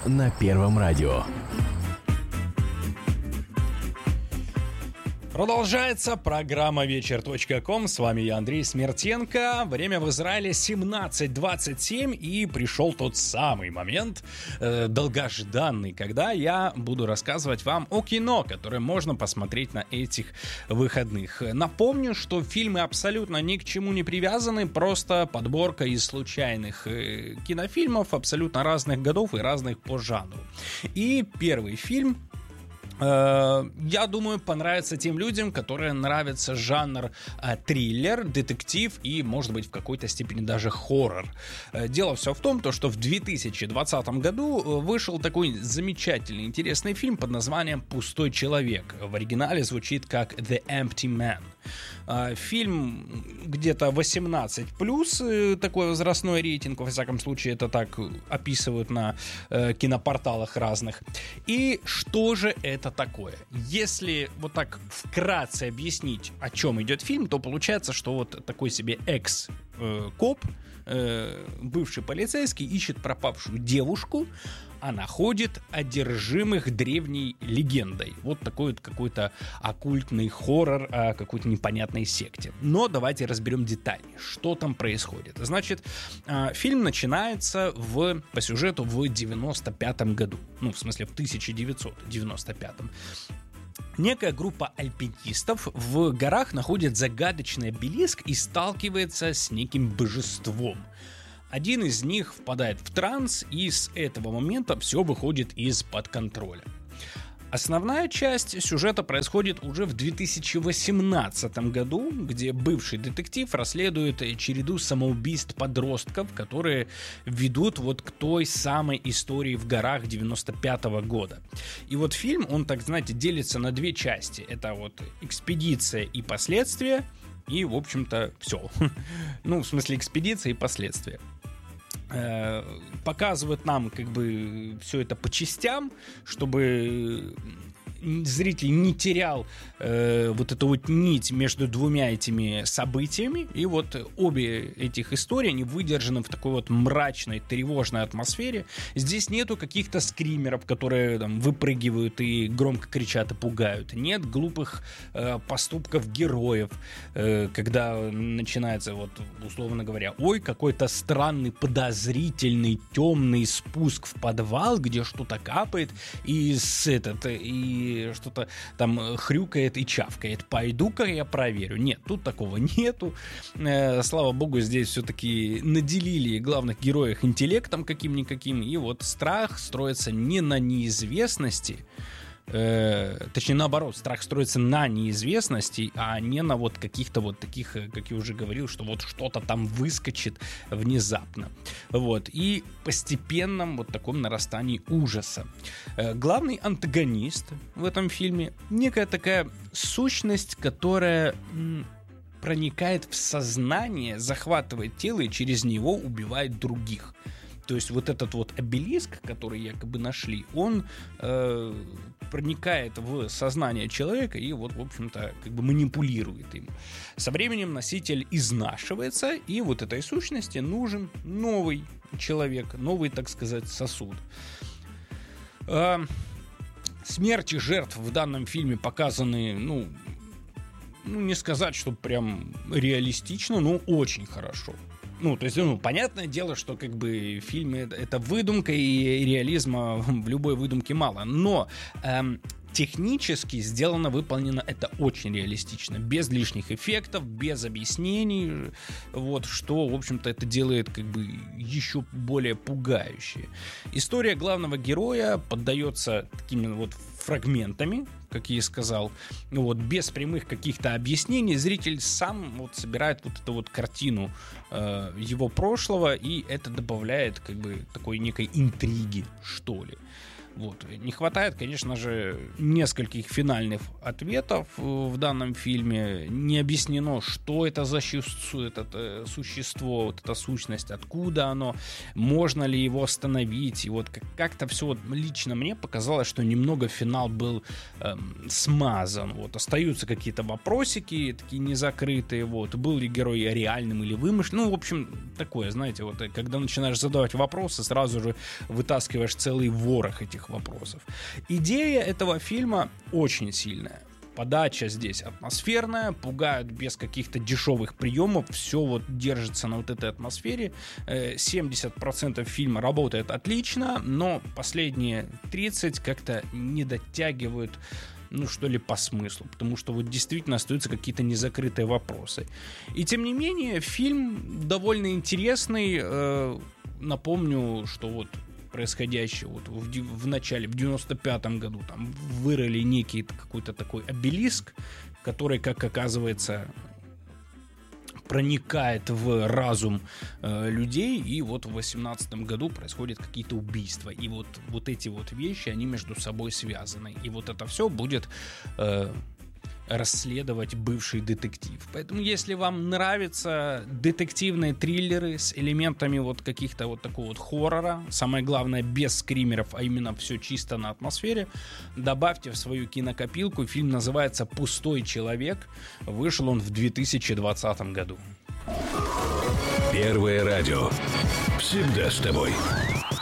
на Первом радио. Продолжается программа вечер.ком. С вами я, Андрей Смертенко. Время в Израиле 17:27. И пришел тот самый момент, долгожданный, когда я буду рассказывать вам о кино, которое можно посмотреть на этих выходных. Напомню, что фильмы абсолютно ни к чему не привязаны. Просто подборка из случайных кинофильмов абсолютно разных годов и разных по жанру. И первый фильм, я думаю, понравится тем людям, которым нравится жанр триллер, детектив и, может быть, в какой-то степени даже хоррор. Дело все в том, что в 2020 году вышел такой замечательный, интересный фильм под названием «Пустой человек». В оригинале звучит как «The Empty Man». Фильм где-то 18+, такой возрастной рейтинг, во всяком случае, это так описывают на кинопорталах разных. И что же это такое? Если вот так вкратце объяснить, о чем идет фильм, то получается, что вот такой себе экс-коп, бывший полицейский, ищет пропавшую девушку, а находит одержимых древней легендой. Вот такой вот какой-то оккультный хоррор о какой-то непонятной секте. Но давайте разберем детали, что там происходит. Значит, фильм начинается по сюжету в 95-м году. Ну, в смысле, в 1995-м. Некая группа альпинистов в горах находит загадочный обелиск и сталкивается с неким божеством. Один из них впадает в транс, и с этого момента все выходит из-под контроля. Основная часть сюжета происходит уже в 2018 году, где бывший детектив расследует череду самоубийств подростков, которые ведут вот к той самой истории в горах 95-го года. И вот фильм, он, так знаете, делится на две части. Это вот экспедиция и последствия, и, в общем-то, все. Ну, в смысле, экспедиция и последствия. Показывают нам как бы все это по частям, чтобы зритель не терял вот эту вот нить между двумя этими событиями. И вот обе этих истории, они выдержаны в такой вот мрачной, тревожной атмосфере. Здесь нету каких-то скримеров, которые там выпрыгивают и громко кричат и пугают. Нет глупых поступков героев, когда начинается вот, условно говоря, ой, какой-то странный, подозрительный, темный спуск в подвал, где что-то капает и что-то там хрюкает и чавкает. Пойду-ка я проверю. Нет, тут такого нету. Слава богу, здесь все-таки наделили главных героев интеллектом каким-никаким. И вот страх строится не на неизвестности, точнее, наоборот, страх строится на неизвестности, а не на вот каких-то вот таких, как я уже говорил, что вот что-то там выскочит внезапно. Вот. И постепенном вот таком нарастании ужаса. Главный антагонист в этом фильме — некая такая сущность, которая проникает в сознание, захватывает тело и через него убивает других. То есть вот этот вот обелиск, который якобы нашли, он проникает в сознание человека и вот, в общем-то, как бы манипулирует им. Со временем носитель изнашивается, и вот этой сущности нужен новый человек, новый, так сказать, сосуд. Смерти жертв в данном фильме показаны, ну, не сказать, что прям реалистично, но очень хорошо. Ну, то есть, понятное дело, что как бы фильмы — это выдумка, и реализма в любой выдумке мало. Но технически выполнено это очень реалистично, без лишних эффектов, без объяснений, вот, что, в общем-то, это делает как бы еще более пугающе. История главного героя поддается такими вот фрагментами, как я и сказал, вот, без прямых каких-то объяснений. Зритель сам вот собирает вот эту вот картину его прошлого, и это добавляет как бы такой некой интриги, что ли. Вот. Не хватает, конечно же, нескольких финальных ответов в данном фильме. Не объяснено, что это за существо, вот эта сущность, откуда оно, можно ли его остановить. И вот как-то все вот лично мне показалось, что немного финал был смазан. Вот. Остаются какие-то вопросики, такие незакрытые. Вот. Был ли герой реальным или вымышленным? Ну, в общем, такое, знаете, вот когда начинаешь задавать вопросы, сразу же вытаскиваешь целый ворох этих вопросов. Идея этого фильма очень сильная. Подача здесь атмосферная, пугают без каких-то дешевых приемов, все вот держится на вот этой атмосфере. 70% фильма работает отлично, но последние 30% как-то не дотягивают, ну, что ли, по смыслу, потому что вот действительно остаются какие-то незакрытые вопросы. И тем не менее, фильм довольно интересный. Напомню, что вот происходящее вот в начале, в 95-м году, там вырыли некий какой-то такой обелиск, который, как оказывается, проникает в разум людей, и вот в 18-м году происходят какие-то убийства, и вот эти вот вещи, они между собой связаны, и вот это все будет расследовать бывший детектив. Поэтому, если вам нравятся детективные триллеры с элементами вот каких-то вот такого вот хоррора, самое главное, без скримеров, а именно все чисто на атмосфере, добавьте в свою кинокопилку. Фильм называется «Пустой человек». Вышел он в 2020 году. Первое радио. Всегда с тобой.